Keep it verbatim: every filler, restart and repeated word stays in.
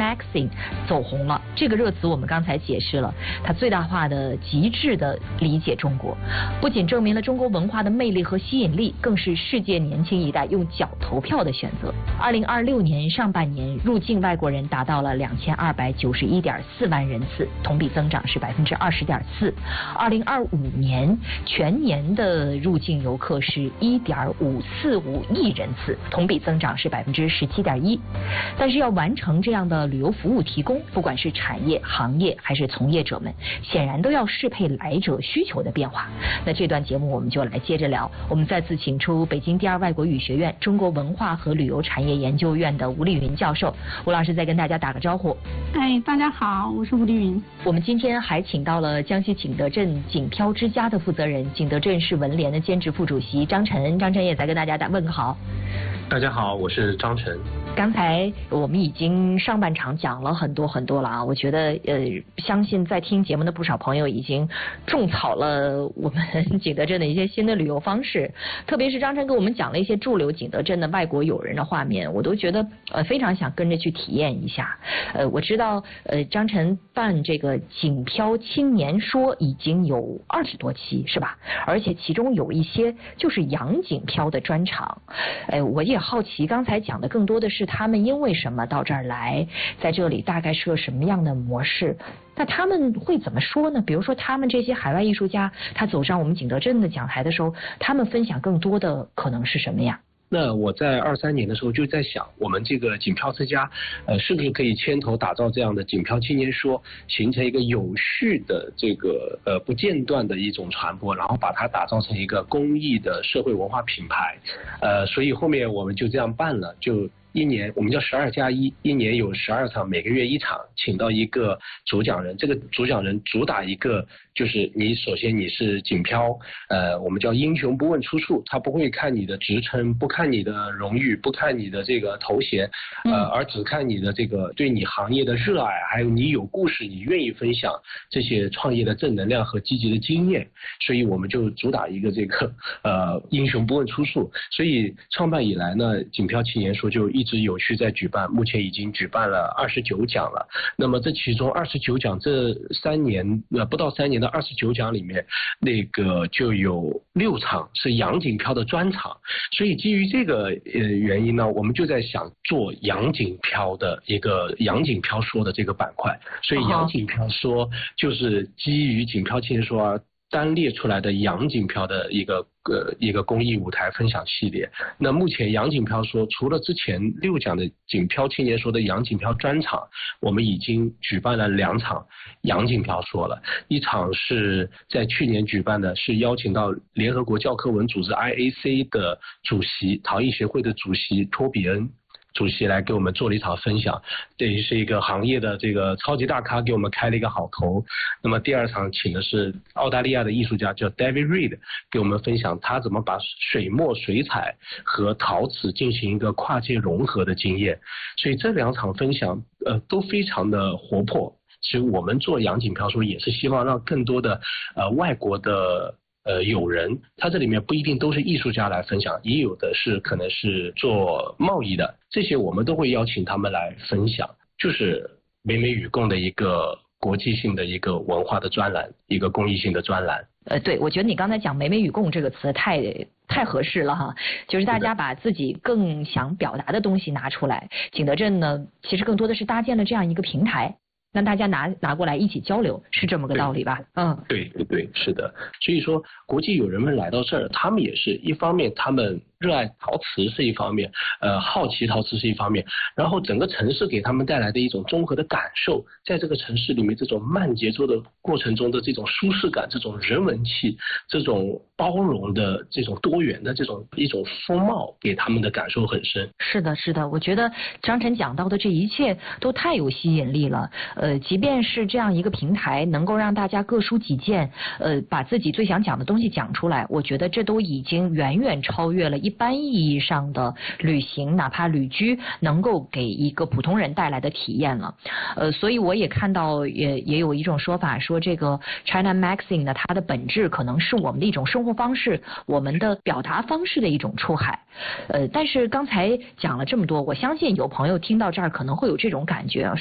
Magazine 走红了。这个热词我们刚才解释了，它最大化的、极致的理解中国，不仅证明了中国文化的魅力和吸引力，更是世界年轻一代用脚投票的选择。二零二六年上半年入境外国人达到了两千二百九十一点四万人次，同比增长是百分之二十点四。二零二五年全年的入境游客是一点五四五亿人次，同比增长是百分之十七点一。但是要完成这样的旅游服务提供，不管是产业、行业还是从业者们，显然都要适配来者需求的变化。那这段节目我们就来接着聊。我们再次请出北京第二外国语学院中国文化和旅游产业研究院的吴丽云教授。吴老师再跟大家打个招呼。 哎，大家好，我是吴丽云。 我们今天还请到了江西景德镇景漂之家的负责人，景德镇市文联的兼职副主席张晨。张晨也在跟大家打问个好。 大家好，我是张晨。 刚才我们已经上半场讲了很多很多了啊，我觉得呃，相信在听节目的不少朋友已经种草了我们景德镇的一些新的旅游方式，特别是张晨给我们讲了一些驻留景德镇的外国友人的画面，我都觉得呃非常想跟着去体验一下。呃，我知道呃张晨办这个景漂青年说已经有二十多期是吧？而且其中有一些就是洋景漂的专场。呃，我也好奇，刚才讲的更多的是他们因为什么到这儿来，在这里大概是个什么样的模式？那他们会怎么说呢？比如说他们这些海外艺术家，他走上我们景德镇的讲台的时候，他们分享更多的可能是什么呀？ 那我在二三年的时候就在想，我们这个景漂之家，呃，是不是可以牵头打造这样的景漂青年说，形成一个有序的这个呃不间断的一种传播，然后把它打造成一个公益的社会文化品牌，呃，所以后面我们就这样办了，就。一年我们叫十二加一，一年有十二场，每个月一场，请到一个主讲人。这个主讲人主打一个，就是你首先你是景漂，呃，我们叫英雄不问出处，他不会看你的职称，不看你的荣誉，不看你的这个头衔，呃，而只看你的这个对你行业的热爱，还有你有故事，你愿意分享这些创业的正能量和积极的经验。所以我们就主打一个这个呃英雄不问出处。所以创办以来呢，景漂青年说就一。一直有序在举办，目前已经举办了二十九讲了。那么这其中二十九讲，这三年呃不到三年的二十九讲里面，那个就有六场是洋景漂的专场。所以基于这个呃原因呢，我们就在想做洋景漂的一个洋景漂说的这个板块。所以洋景漂说就是基于景漂青年说啊。单列出来的洋景漂的一个呃一个公益舞台分享系列。那目前洋景漂说，除了之前六讲的景漂青年说的洋景漂专场，我们已经举办了两场洋景漂说了。一场是在去年举办的，是邀请到联合国教科文组织 I A C 的主席、陶艺协会的主席托比恩。主席来给我们做了一场分享，这也是一个行业的这个超级大咖给我们开了一个好头。那么第二场请的是澳大利亚的艺术家叫 David Reed， 给我们分享他怎么把水墨水彩和陶瓷进行一个跨界融合的经验。所以这两场分享呃都非常的活泼。其实我们做洋景漂说也是希望让更多的呃外国的呃，友人，他这里面不一定都是艺术家来分享，也有的是可能是做贸易的，这些我们都会邀请他们来分享，就是美美与共的一个国际性的一个文化的专栏，一个公益性的专栏。 呃，对，我觉得你刚才讲美美与共这个词太太合适了哈，就是大家把自己更想表达的东西拿出来。景德镇呢，其实更多的是搭建了这样一个平台。让大家拿拿过来一起交流，是这么个道理吧？嗯， 对对对，是的。所以说，国际友人们来到这儿，他们也是一方面，他们热爱陶瓷是一方面，呃，好奇陶瓷是一方面，然后整个城市给他们带来的一种综合的感受，在这个城市里面，这种慢节奏的过程中的这种舒适感，这种人文气，这种包容的这种多元的这种一种风貌，给他们的感受很深。 是的，是的，我觉得张晨讲到的这一切都太有吸引力了。呃，即便是这样一个平台，能够让大家各抒己见，呃，把自己最想讲的东西讲出来，我觉得这都已经远远超越了一般意义上的旅行，哪怕旅居能够给一个普通人带来的体验了。呃，所以我也看到也也有一种说法说，这个 China Magazine 呢，它的本质可能是我们的一种生活方式，我们的表达方式的一种出海。呃，但是刚才讲了这么多，我相信有朋友听到这儿可能会有这种感觉，